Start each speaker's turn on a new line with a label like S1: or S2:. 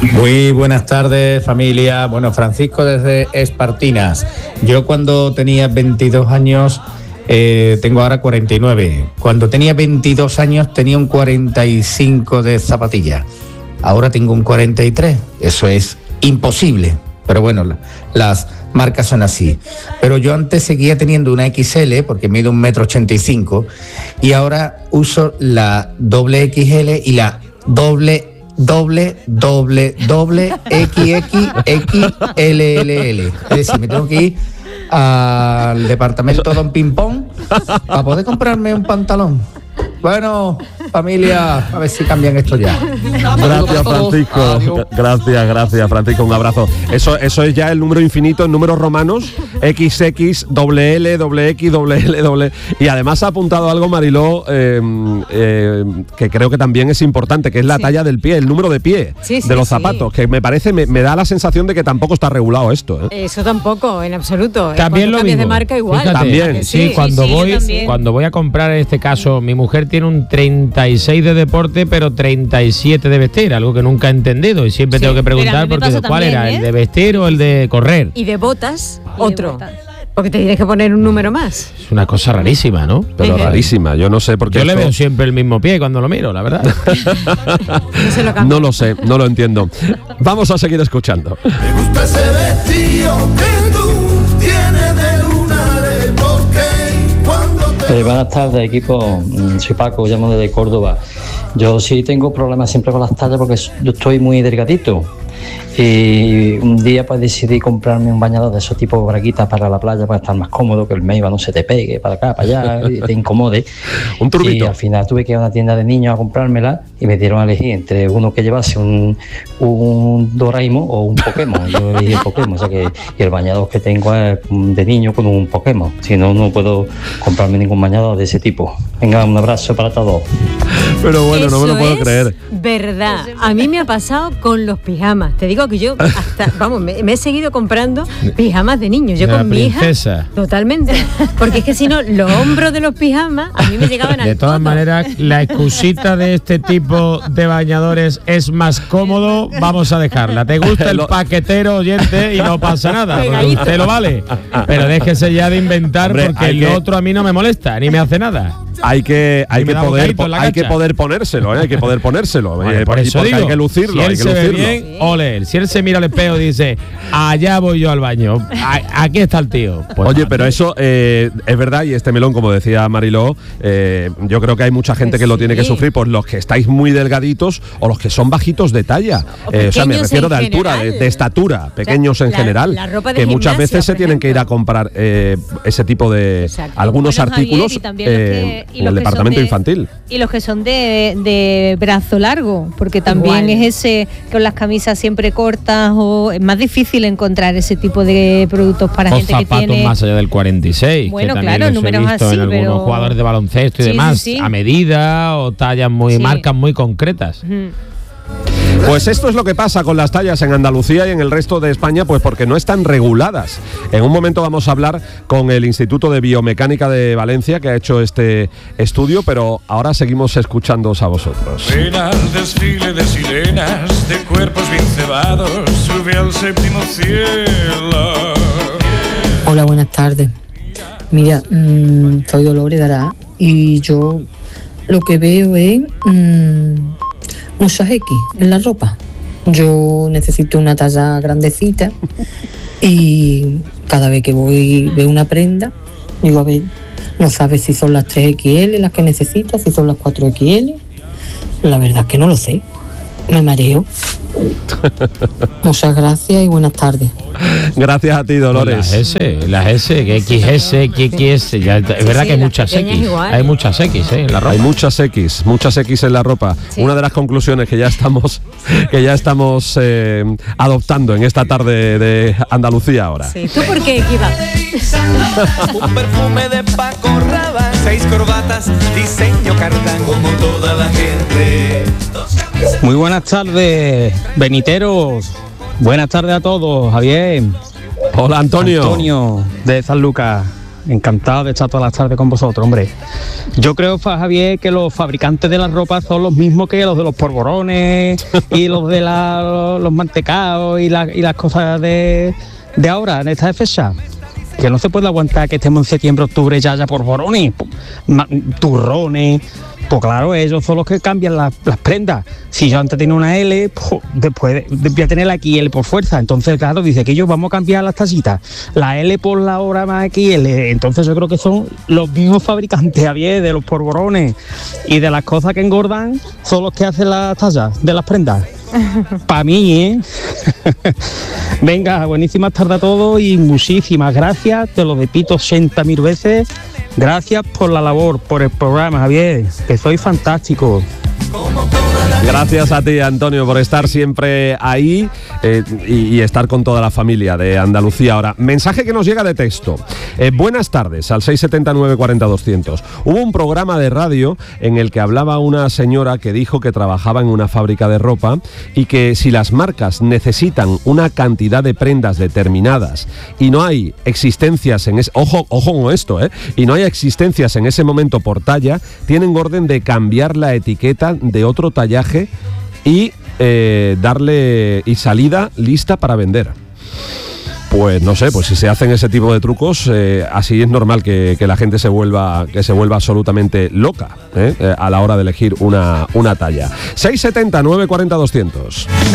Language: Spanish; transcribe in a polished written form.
S1: Muy buenas tardes, familia. Bueno, Francisco desde Espartinas. Yo cuando tenía 22 años, tengo ahora 49. Cuando tenía 22 años tenía un 45 de zapatillas. Ahora tengo un 43. Eso es imposible. Pero bueno, las marcas son así. Pero yo antes seguía teniendo una XL porque mido 1,85 m y ahora uso la doble XL y la doble XXXLLL. Es decir, me tengo que ir al departamento Don Pimpón para poder comprarme un pantalón. Bueno, familia, a ver si cambian esto ya.
S2: Gracias, Francisco. Gracias, Francisco. Un abrazo. Eso es ya el número infinito en números romanos. XX, LL, XX, LL. Y además ha apuntado algo, Mariló, que creo que también es importante, que es la talla del pie, el número de pie de los zapatos, que me parece, me da la sensación de que tampoco está regulado esto.
S3: Eso tampoco, en absoluto.
S4: También lo mismo.
S3: De marca igual.
S4: Fíjate,
S2: también.
S4: Sí, cuando voy a comprar, en este caso, mi mujer tiene un 36 de deporte, pero 37 de vestir, algo que nunca he entendido y siempre tengo que preguntar porque ¿cuál también, era? ¿El de vestir o el de correr?
S3: Y de botas, otro. Porque te tienes que poner un número más.
S4: Es una cosa rarísima, ¿no?
S2: Pero rarísima, yo no sé por qué.
S4: Yo le veo siempre el mismo pie cuando lo miro, la verdad.
S2: No lo sé, no lo entiendo. Vamos a seguir escuchando.
S5: Me gusta ese vestido que tú tienes de lunares, porque cuando
S6: buenas tardes, equipo. Soy Paco, llamo desde Córdoba. Yo sí tengo problemas siempre con las tallas porque yo estoy muy delgadito. Y un día pues decidí comprarme un bañador de esos tipos braguitas para la playa para estar más cómodo, que el meiba no se te pegue para acá, para allá, y te incomode.
S2: Un turbito.
S6: Y al final tuve que ir a una tienda de niños a comprármela y me dieron a elegir entre uno que llevase un Doraemon o un Pokémon. Yo elegí el Pokémon, o sea que y el bañador que tengo es de niño con un Pokémon. Si no, no puedo comprarme ningún bañador de ese tipo. Venga, un abrazo para todos.
S2: Pero bueno,
S3: eso
S2: no me lo puedo creer.
S3: Verdad. A mí me ha pasado con los pijamas. Te digo que yo hasta, vamos, me he seguido comprando pijamas de niños. Yo con mi hija. Totalmente. Porque es que si no, los hombros de los pijamas a mí me llegaban al
S4: De todas maneras, la excusita de este tipo de bañadores es más cómodo, vamos a dejarla. ¿Te gusta el paquetero, oyente? Y no pasa nada, porque usted lo vale. Pero déjese ya de inventar, hombre, porque el otro a mí no me molesta, ni me hace nada.
S2: Hay que poder ponérselo, hay que poder ponérselo.
S4: Vale, por eso digo,
S2: hay que lucirlo.
S4: Si él se ve bien, ole. Si él se mira al espejo y dice, allá voy yo al baño, aquí está el tío. Pues oye,
S2: pero eso es verdad, y este melón, como decía Mariló, yo creo que hay mucha gente que lo tiene que sufrir, por los que estáis muy delgaditos o los que son bajitos de talla. O sea, me refiero de altura, de estatura, pequeños en general, que muchas veces se tienen que ir a comprar ese tipo de algunos artículos en el departamento infantil.
S7: Y los que son de brazo largo, porque también es ese, con las camisas siempre cortas, o es más difícil encontrar ese tipo de productos para gente que tiene
S4: zapatos más allá del 46,
S7: bueno,
S4: que también
S7: claro,
S4: los he
S7: números
S4: visto
S7: así,
S4: en algunos jugadores de baloncesto y demás, a medida o tallas marcas muy concretas.
S2: Pues esto es lo que pasa con las tallas en Andalucía y en el resto de España, pues porque no están reguladas. En un momento vamos a hablar con el Instituto de Biomecánica de Valencia, que ha hecho este estudio, pero ahora seguimos escuchándoos a vosotros.
S5: Ven al desfile de sirenas, de cuerpos bien cebados, sube al séptimo cielo.
S8: Hola, buenas tardes. Mira, soy Dolores Dará y yo lo que veo es muchas X en la ropa. Yo necesito una talla grandecita y cada vez que voy veo una prenda, digo, a ver, no sabes si son las 3XL las que necesitas, si son las 4XL. La verdad es que no lo sé. Me mareo. Muchas gracias y buenas tardes.
S2: Gracias a ti, Dolores.
S4: Las S, que XS, XS, ya, es verdad que hay muchas X. Hay muchas X en la ropa.
S2: Hay muchas X en la ropa. Sí. Una de las conclusiones que ya estamos adoptando en esta tarde de Andalucía ahora.
S3: Sí. ¿Tú por qué, Kiva?
S5: Un perfume de Paco Rabanne, 6 corbatas, diseño Cardán, como toda la gente.
S9: Muy buenas tardes, Beniteros. Buenas tardes a todos, Javier.
S2: Hola, Antonio.
S9: Antonio, de San Lucas. encantado de estar todas las tardes con vosotros, hombre. Yo creo, Javier, que los fabricantes de la ropa son los mismos que los de los polvorones y los de los mantecados y las cosas de ahora, en esta fecha. Que no se puede aguantar que estemos en septiembre, octubre ya haya polvorones, turrones. Pues claro, ellos son los que cambian las prendas. Si yo antes tenía una L, pues después voy a tener la XL por fuerza. Entonces, claro, dice que ellos vamos a cambiar las tacitas. La L por la hora más XL. Entonces yo creo que son los mismos fabricantes, Javier, de los polvorones y de las cosas que engordan, son los que hacen las tallas de las prendas. Para mí, ¿eh? Venga, buenísimas tardes a todos y muchísimas gracias. Te lo repito 80.000 veces. Gracias por la labor, por el programa, Javier, que soy fantástico.
S2: Gracias a ti, Antonio, por estar siempre ahí y estar con toda la familia de Andalucía. Ahora, mensaje que nos llega de texto. Buenas tardes, al 679 40 200. Hubo un programa de radio en el que hablaba una señora que dijo que trabajaba en una fábrica de ropa y que si las marcas necesitan una cantidad de prendas determinadas y no hay existencias en ese... Ojo con esto, y no hay existencias en ese momento por talla, tienen orden de cambiar la etiqueta de otro tallaje y darle y salida lista para vender. Pues no sé, pues si se hacen ese tipo de trucos, así es normal que la gente se vuelva absolutamente loca a la hora de elegir una talla. 670 940 200.